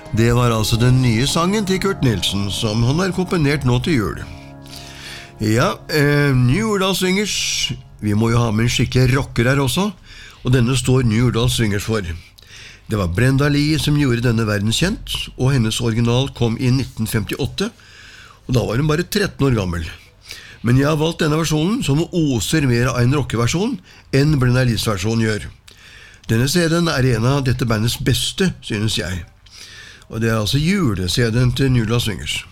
Det var altså den nye sangen til Kurt Nilsen, som han har komponert nå til jul. Ja, New Ordal Swingers. Vi må jo ha med en skikkelig rocker her også, og denne står New Ordal Swingers for. Det var Brenda Lee som gjorde denne verden kjent, og hennes original kom i 1958, og da var hun bare 13 år gammel. Men jeg har valgt denne versjonen som oser mer av en rockeversjon enn Brenda Lees versjon gjør. Denne CD-en er en av dette bandets beste, synes jeg. Og det er altså jule-CD-en til New Ordal Swingers.